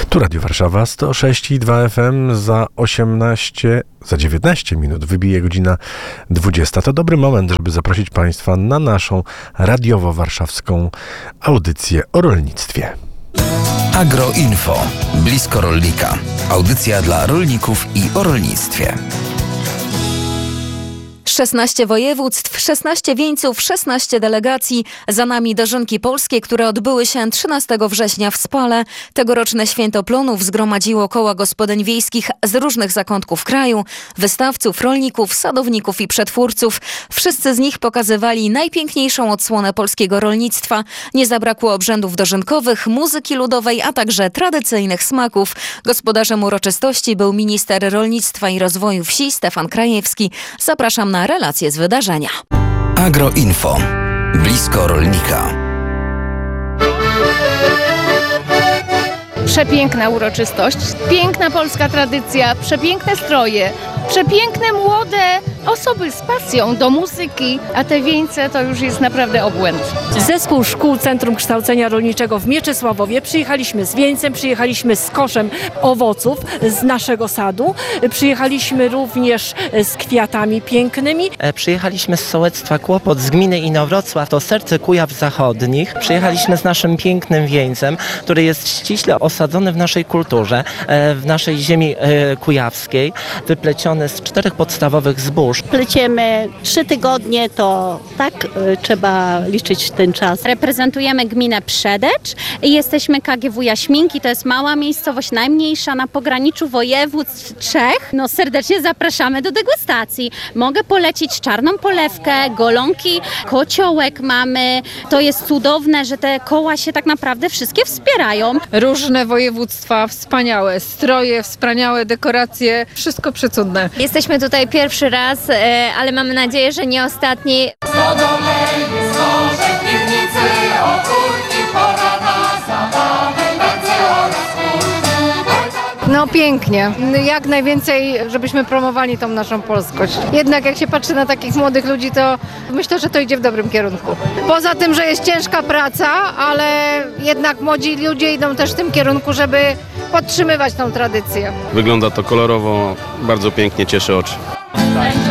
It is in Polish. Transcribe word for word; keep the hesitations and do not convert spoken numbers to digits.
Tu Radio Warszawa, sto sześć i dwa F M. Za osiemnaście, za dziewiętnaście minut wybije godzina dwudziesta. To dobry moment, żeby zaprosić Państwa na naszą radiowo-warszawską audycję o rolnictwie. Agroinfo. Blisko rolnika. Audycja dla rolników i o rolnictwie. szesnaście województw, szesnaście wieńców, szesnaście delegacji. Za nami dożynki polskie, które odbyły się trzynastego września w Spale. Tegoroczne Święto Plonów zgromadziło koła gospodyń wiejskich z różnych zakątków kraju, wystawców, rolników, sadowników i przetwórców. Wszyscy z nich pokazywali najpiękniejszą odsłonę polskiego rolnictwa. Nie zabrakło obrzędów dożynkowych, muzyki ludowej, a także tradycyjnych smaków. Gospodarzem uroczystości był minister rolnictwa i rozwoju wsi Stefan Krajewski. Zapraszam na relacje z wydarzenia. Agroinfo. Blisko rolnika. Przepiękna uroczystość, piękna polska tradycja, przepiękne stroje, przepiękne młode osoby z pasją do muzyki, a te wieńce to już jest naprawdę obłęd. Zespół Szkół Centrum Kształcenia Rolniczego w Mieczysławowie. Przyjechaliśmy z wieńcem, przyjechaliśmy z koszem owoców z naszego sadu. Przyjechaliśmy również z kwiatami pięknymi. E, przyjechaliśmy z sołectwa Kłopot, z gminy Inowrocław, to serce Kujaw Zachodnich. Przyjechaliśmy z naszym pięknym wieńcem, który jest ściśle osadzony w naszej kulturze, e, w naszej ziemi e, kujawskiej, wypleciony z czterech podstawowych zbóż. Pleciemy trzy tygodnie, to tak y, trzeba liczyć ten czas. Reprezentujemy gminę Przedecz i jesteśmy K G W Jaśminki, to jest mała miejscowość, najmniejsza na pograniczu województw trzech. No serdecznie zapraszamy do degustacji. Mogę polecić czarną polewkę, golonki, kociołek mamy. To jest cudowne, że te koła się tak naprawdę wszystkie wspierają. Różne województwa, wspaniałe stroje, wspaniałe dekoracje, wszystko przecudne. Jesteśmy tutaj pierwszy raz, ale mamy nadzieję, że nie ostatni. No pięknie. Jak najwięcej, żebyśmy promowali tą naszą polskość. Jednak jak się patrzy na takich młodych ludzi, to myślę, że to idzie w dobrym kierunku. Poza tym, że jest ciężka praca, ale jednak młodzi ludzie idą też w tym kierunku, żeby podtrzymywać tą tradycję. Wygląda to kolorowo, bardzo pięknie, cieszy oczy.